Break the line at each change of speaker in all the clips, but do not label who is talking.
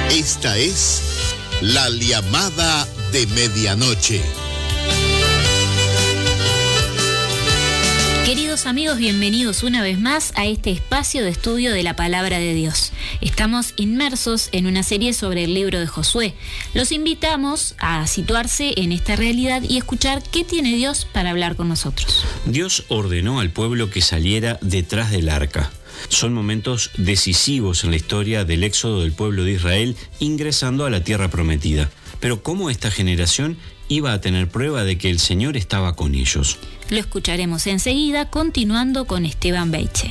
Esta es la llamada de medianoche.
Queridos amigos, bienvenidos una vez más a este espacio de estudio de la Palabra de Dios. Estamos inmersos en una serie sobre el libro de Josué. Los invitamos a situarse en esta realidad y escuchar qué tiene Dios para hablar con nosotros.
Dios ordenó al pueblo que saliera detrás del arca. Son momentos decisivos en la historia del éxodo del pueblo de Israel ingresando a la tierra prometida. Pero ¿cómo esta generación iba a tener prueba de que el Señor estaba con ellos?
Lo escucharemos enseguida, continuando con Esteban Beiche.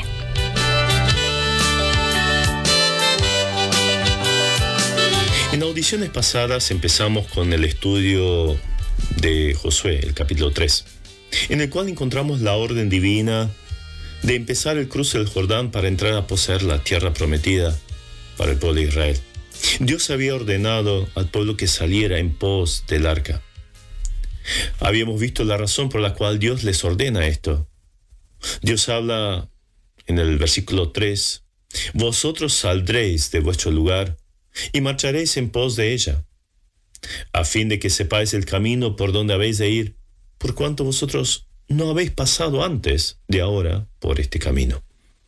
En audiciones pasadas empezamos con el estudio de Josué, el capítulo 3, en el cual encontramos la orden divina de empezar el cruce del Jordán para entrar a poseer la tierra prometida para el pueblo de Israel. Dios había ordenado al pueblo que saliera en pos del arca. Habíamos visto la razón por la cual Dios les ordena esto. Dios habla en el versículo 3, «Vosotros saldréis de vuestro lugar y marcharéis en pos de ella, a fin de que sepáis el camino por donde habéis de ir, por cuanto vosotros no habéis pasado antes de ahora por este camino».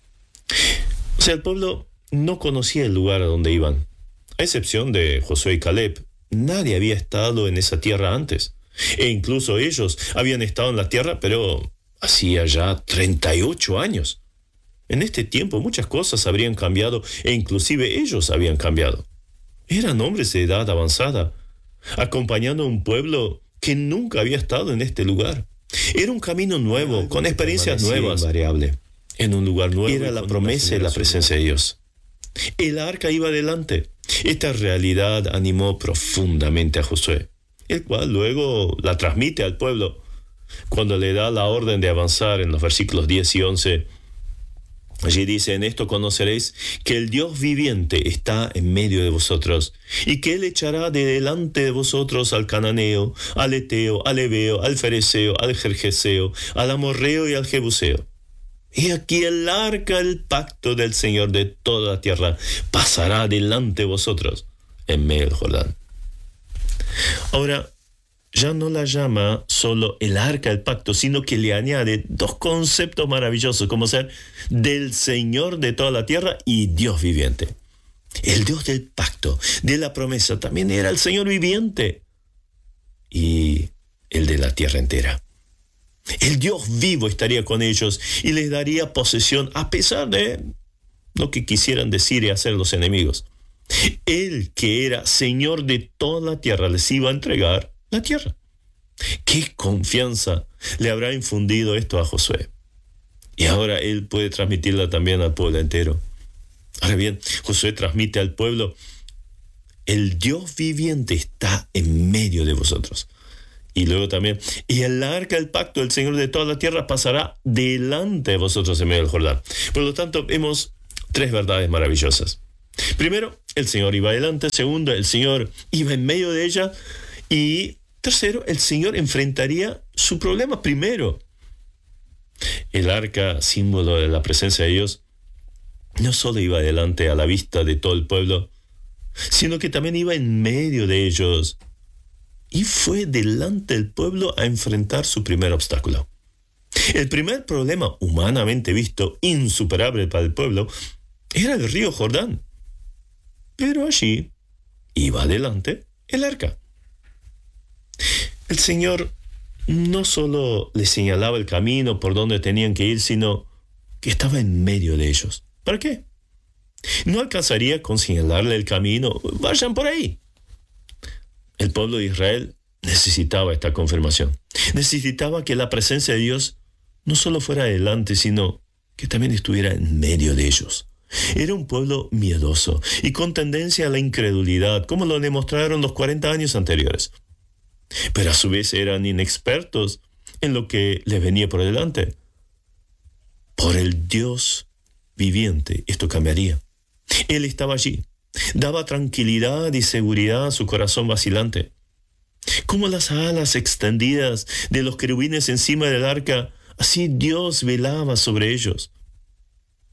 O sea, el pueblo no conocía el lugar a donde iban. A excepción de Josué y Caleb, nadie había estado en esa tierra antes. E incluso ellos habían estado en la tierra, pero hacía ya 38 años. En este tiempo muchas cosas habrían cambiado e inclusive ellos habían cambiado. Eran hombres de edad avanzada, acompañando a un pueblo que nunca había estado en este lugar. Era un camino nuevo, con experiencias nuevas. Invariable. En un lugar nuevo. Era la promesa y la presencia de Dios. El arca iba adelante. Esta realidad animó profundamente a Josué, el cual luego la transmite al pueblo cuando le da la orden de avanzar en los versículos 10 y 11. Allí dice: «En esto conoceréis que el Dios viviente está en medio de vosotros, y que Él echará de delante de vosotros al cananeo, al eteo, al heveo, al fereceo, al gergeseo, al amorreo y al jebuseo. Y aquí el arca, el pacto del Señor de toda la tierra, pasará delante de vosotros en medio del Jordán». Ahora, ya no la llama solo el arca del pacto, sino que le añade dos conceptos maravillosos, como ser del Señor de toda la tierra y Dios viviente. El Dios del pacto, de la promesa, también era el Señor viviente y el de la tierra entera. El Dios vivo estaría con ellos y les daría posesión a pesar de lo que quisieran decir y hacer los enemigos. Él, que era Señor de toda la tierra, les iba a entregar la tierra. ¿Qué confianza le habrá infundido esto a Josué? Y ahora él puede transmitirla también al pueblo entero. Ahora bien, Josué transmite al pueblo: el Dios viviente está en medio de vosotros. Y luego también: y el arca del pacto del Señor de toda la tierra pasará delante de vosotros en medio del Jordán. Por lo tanto, vemos tres verdades maravillosas. Primero, el Señor iba adelante. Segundo, el Señor iba en medio de ella. Y tercero, el Señor enfrentaría su problema primero. El arca, símbolo de la presencia de Dios, no solo iba adelante a la vista de todo el pueblo, sino que también iba en medio de ellos. Y fue delante del pueblo a enfrentar su primer obstáculo. El primer problema, humanamente visto, insuperable para el pueblo, era el río Jordán. Pero allí iba adelante el arca. El Señor no solo les señalaba el camino por donde tenían que ir, sino que estaba en medio de ellos. ¿Para qué? No alcanzaría con señalarle el camino. Vayan por ahí. El pueblo de Israel necesitaba esta confirmación. Necesitaba que la presencia de Dios no solo fuera adelante, sino que también estuviera en medio de ellos. Era un pueblo miedoso y con tendencia a la incredulidad, como lo demostraron los 40 años anteriores. Pero a su vez eran inexpertos en lo que les venía por delante. Por el Dios viviente, esto cambiaría. Él estaba allí, daba tranquilidad y seguridad a su corazón vacilante. Como las alas extendidas de los querubines encima del arca, así Dios velaba sobre ellos.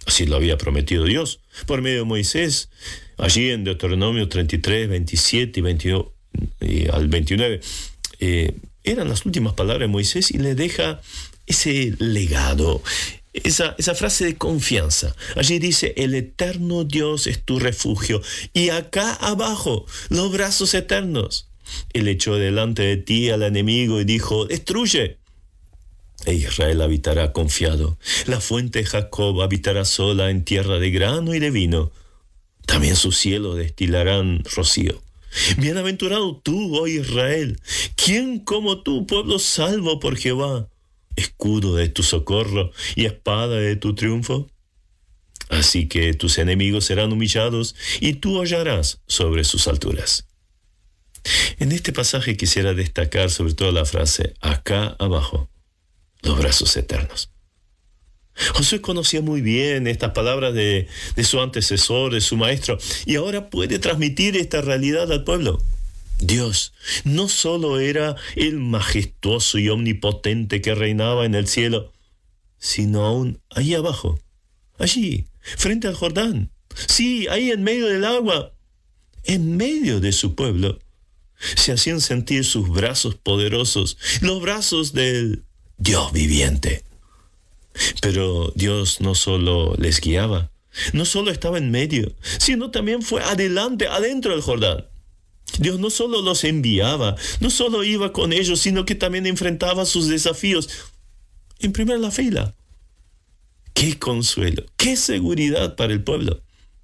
Así lo había prometido Dios por medio de Moisés, allí en Deuteronomio 33, 27 y 22, al 29. Eran las últimas palabras de Moisés y le deja ese legado, esa frase de confianza. Allí dice: el eterno Dios es tu refugio, y acá abajo los brazos eternos. Él echó delante de ti al enemigo y dijo: destruye. E Israel habitará confiado. La fuente de Jacob habitará sola en tierra de grano y de vino. También sus cielos destilarán rocío. Bienaventurado tú, oh Israel. ¿Quién como tú, pueblo salvo por Jehová? Escudo de tu socorro y espada de tu triunfo. Así que tus enemigos serán humillados y tú hollarás sobre sus alturas. En este pasaje quisiera destacar sobre todo la frase: acá abajo, los brazos eternos. Josué conocía muy bien estas palabras de su antecesor, de su maestro, y ahora puede transmitir esta realidad al pueblo. Dios no solo era el majestuoso y omnipotente que reinaba en el cielo, sino aún ahí abajo, allí, frente al Jordán. Sí, ahí en medio del agua, en medio de su pueblo, se hacían sentir sus brazos poderosos, los brazos del Dios viviente. Pero Dios no solo les guiaba, no solo estaba en medio, sino también fue adelante, adentro del Jordán. Dios no solo los enviaba, no solo iba con ellos, sino que también enfrentaba sus desafíos en primera fila. ¡Qué consuelo! ¡Qué seguridad para el pueblo!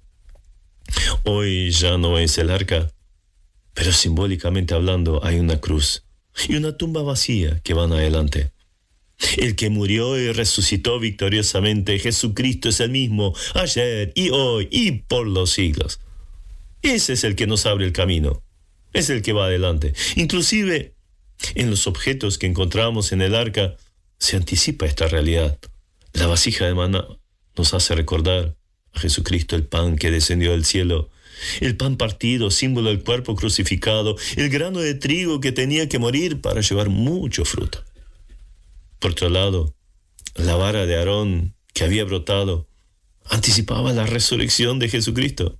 Hoy ya no es el arca, pero simbólicamente hablando hay una cruz y una tumba vacía que van adelante. El que murió y resucitó victoriosamente, Jesucristo, es el mismo ayer y hoy y por los siglos. Ese es el que nos abre el camino, es el que va adelante. Inclusive en los objetos que encontramos en el arca se anticipa esta realidad. La vasija de maná nos hace recordar a Jesucristo, el pan que descendió del cielo, el pan partido, símbolo del cuerpo crucificado, el grano de trigo que tenía que morir para llevar mucho fruto. Por otro lado, la vara de Aarón que había brotado anticipaba la resurrección de Jesucristo.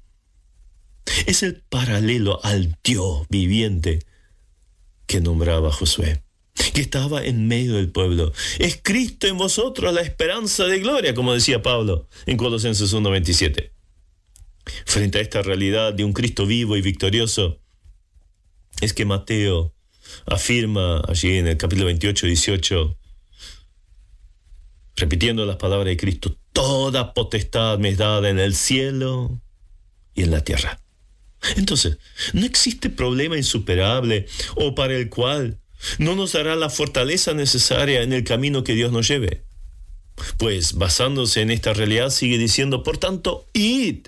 Es el paralelo al Dios viviente que nombraba Josué, que estaba en medio del pueblo. Es Cristo en vosotros, la esperanza de gloria, como decía Pablo en Colosenses 1:27. Frente a esta realidad de un Cristo vivo y victorioso, es que Mateo afirma allí en el capítulo 28-18, repitiendo las palabras de Cristo: toda potestad me es dada en el cielo y en la tierra. Entonces, no existe problema insuperable o para el cual no nos dará la fortaleza necesaria en el camino que Dios nos lleve. Pues basándose en esta realidad sigue diciendo: por tanto, id,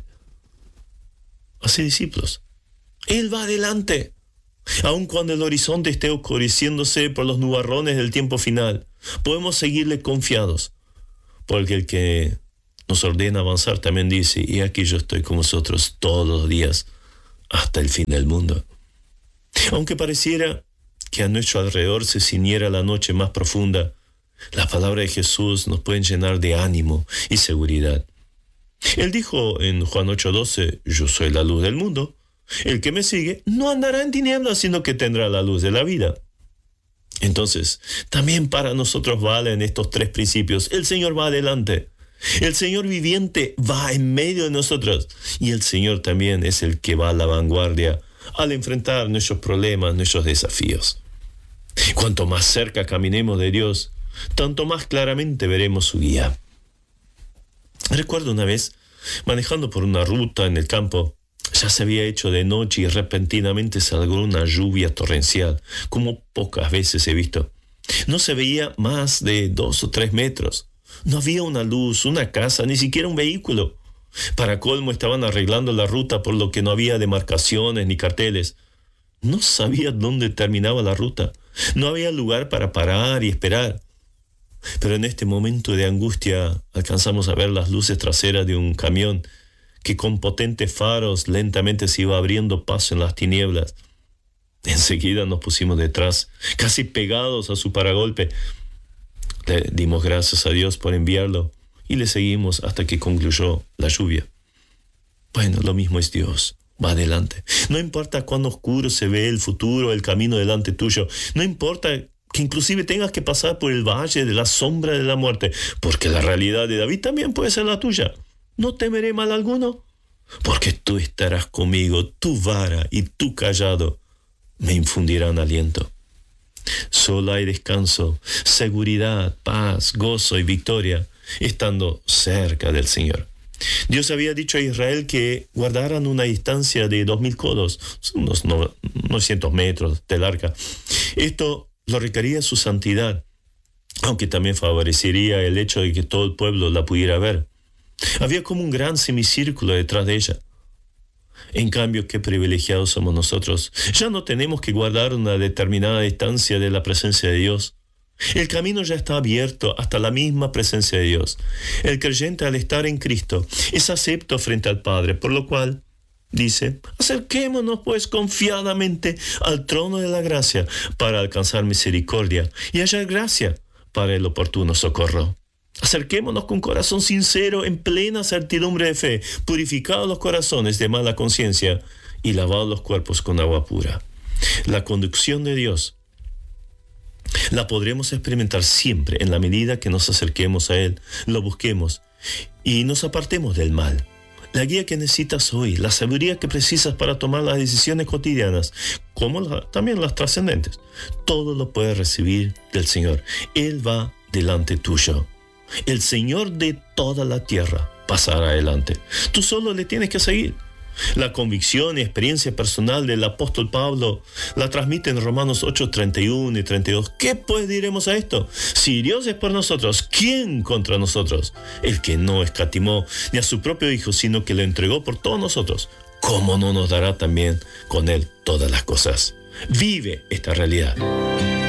haced discípulos. Él va adelante, aun cuando el horizonte esté oscureciéndose por los nubarrones del tiempo final. Podemos seguirle confiados, porque el que nos ordena avanzar también dice: y aquí yo estoy con vosotros todos los días hasta el fin del mundo. Aunque pareciera que a nuestro alrededor se ciñera la noche más profunda, las palabras de Jesús nos pueden llenar de ánimo y seguridad. Él dijo en Juan 8:12: yo soy la luz del mundo. El que me sigue no andará en tinieblas, sino que tendrá la luz de la vida. Entonces, también para nosotros valen estos tres principios. El Señor va adelante. El Señor viviente va en medio de nosotros. Y el Señor también es el que va a la vanguardia al enfrentar nuestros problemas, nuestros desafíos. Cuanto más cerca caminemos de Dios, tanto más claramente veremos su guía. Recuerdo una vez, manejando por una ruta en el campo, ya se había hecho de noche y repentinamente salgó una lluvia torrencial, como pocas veces he visto. No se veía más de 2 o 3 metros. No había una luz, una casa, ni siquiera un vehículo. Para colmo estaban arreglando la ruta, por lo que no había demarcaciones ni carteles. No sabía dónde terminaba la ruta. No había lugar para parar y esperar. Pero en este momento de angustia alcanzamos a ver las luces traseras de un camión que con potentes faros lentamente se iba abriendo paso en las tinieblas. Enseguida nos pusimos detrás, casi pegados a su paragolpe. Le dimos gracias a Dios por enviarlo y le seguimos hasta que concluyó la lluvia. Bueno, lo mismo es Dios. Va adelante. No importa cuán oscuro se ve el futuro, el camino delante tuyo. No importa que inclusive tengas que pasar por el valle de la sombra de la muerte, porque la realidad de David también puede ser la tuya. No temeré mal alguno, porque tú estarás conmigo, tu vara y tu cayado me infundirán aliento. Solo hay descanso, seguridad, paz, gozo y victoria estando cerca del Señor. Dios había dicho a Israel que guardaran una distancia de 2000 codos, unos 900 metros del arca. Esto lo requería su santidad, aunque también favorecería el hecho de que todo el pueblo la pudiera ver. Había como un gran semicírculo detrás de ella. En cambio, qué privilegiados somos nosotros. Ya no tenemos que guardar una determinada distancia de la presencia de Dios. El camino ya está abierto hasta la misma presencia de Dios. El creyente, al estar en Cristo, es acepto frente al Padre, por lo cual dice: acerquémonos pues confiadamente al trono de la gracia para alcanzar misericordia y hallar gracia para el oportuno socorro. Acerquémonos con corazón sincero, en plena certidumbre de fe, purificados los corazones de mala conciencia y lavados los cuerpos con agua pura. La conducción de Dios la podremos experimentar siempre en la medida que nos acerquemos a Él, lo busquemos y nos apartemos del mal. La guía que necesitas hoy, la sabiduría que precisas para tomar las decisiones cotidianas, como también las trascendentes, todo lo puedes recibir del Señor. Él va delante tuyo. El Señor de toda la tierra pasará adelante. Tú solo le tienes que seguir. La convicción y experiencia personal del apóstol Pablo la transmite en Romanos 8, 31 y 32. ¿Qué pues diremos a esto? Si Dios es por nosotros, ¿quién contra nosotros? El que no escatimó ni a su propio Hijo, sino que lo entregó por todos nosotros, ¿cómo no nos dará también con Él todas las cosas? Vive esta realidad.